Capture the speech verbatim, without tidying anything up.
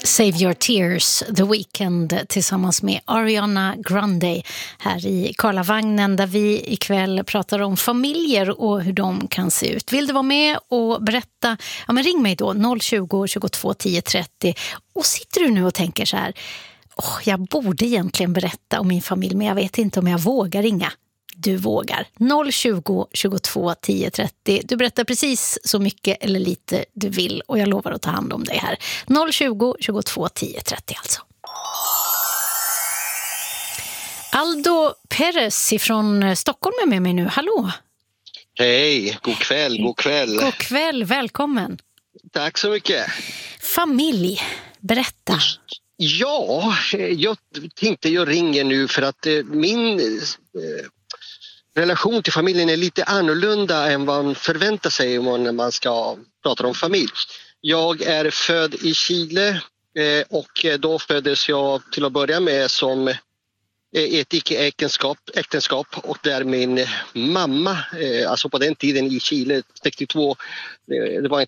Save Your Tears, The Weeknd tillsammans med Ariana Grande här i Karlavagnen, där vi ikväll pratar om familjer och hur de kan se ut. Vill du vara med och berätta? Ja, men ring mig då noll tjugo, tjugotvå, tio trettio. Och sitter du nu och tänker så här: åh, jag borde egentligen berätta om min familj, men jag vet inte om jag vågar ringa. Du vågar. noll tjugo, tjugotvå, tio trettio. Du berättar precis så mycket eller lite du vill och jag lovar att ta hand om dig här. noll tjugo, tjugotvå, tio trettio alltså. Aldo Perez från Stockholm är med mig nu. Hallå! Hej, god kväll, god kväll. God kväll, välkommen. Tack så mycket. Familj, berätta. Ja, jag tänkte jag ringer nu för att min relation till familjen är lite annorlunda än vad man förväntar sig när man ska prata om familj. Jag är född i Chile och då föddes jag till att börja med som ett icke-äktenskap äktenskap, och där min mamma, alltså på den tiden i Chile, sextiotvå, det var en